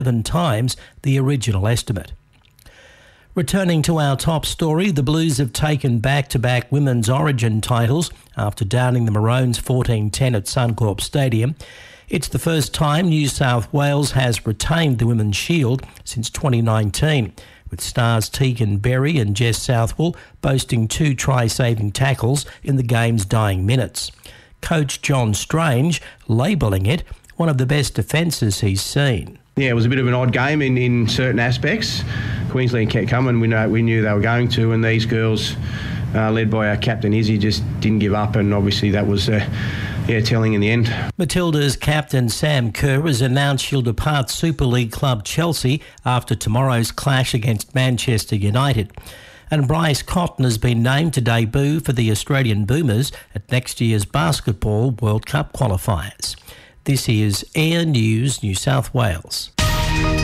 7 times the original estimate. Returning to our top story, the Blues have taken back-to-back women's Origin titles after downing the Maroons 14-10 at Suncorp Stadium. It's the first time New South Wales has retained the Women's Shield since 2019, with stars Tegan Berry and Jess Southwell boasting 2 try-saving tackles in the game's dying minutes. Coach John Strange labelling it one of the best defences he's seen. Yeah, it was a bit of an odd game in certain aspects. Queensland kept coming. We knew they were going to, and these girls, led by our captain Izzy, just didn't give up, and obviously that was telling in the end. Matilda's captain Sam Kerr has announced she'll depart Super League club Chelsea after tomorrow's clash against Manchester United. And Bryce Cotton has been named to debut for the Australian Boomers at next year's Basketball World Cup qualifiers. This is Air News New South Wales.